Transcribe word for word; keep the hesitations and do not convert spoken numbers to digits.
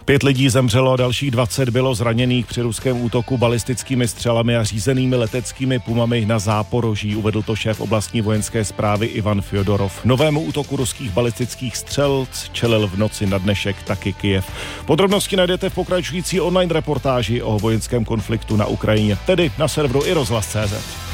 Pět lidí zemřelo, dalších dvacet bylo zraněných při ruském útoku balistickými střelami a řízenými leteckými pumami na Záporoží, uvedl to šéf oblastní vojenské správy Ivan Fjodorov. Novému útoku ruských balistických střel čelil v noci na dnešek taky Kyjev. Podrobnosti najdete v pokračující online reportáži o vojenském konfliktu na Ukrajině, tedy na serveru i rozhlas tečka cé zet.